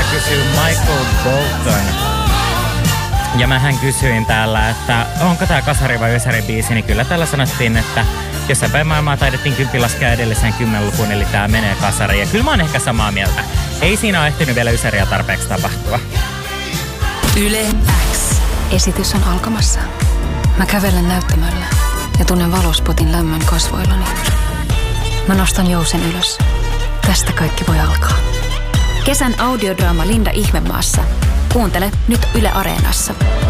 kysyy Michael Bolton. Ja mähän kysyin täällä, että onko tää kasari vai ysäri biisi, niin kyllä täällä sanottiin, että jossain päin maailmaa taidettiin 10 laskea edelliseen 10-lukuun, eli tää menee kasariin. Ja kyllä mä oon ehkä samaa mieltä. Ei siinä ole ehtinyt vielä ysäriä tarpeeksi tapahtua. Yle X. Esitys on alkamassa. Mä kävelen näyttämöllä ja tunnen valospotin lämmön kasvoillani. Mä nostan jousen ylös. Tästä kaikki voi alkaa. Kesän audiodraama Linda Ihmemaassa. Kuuntele nyt Yle Areenassa.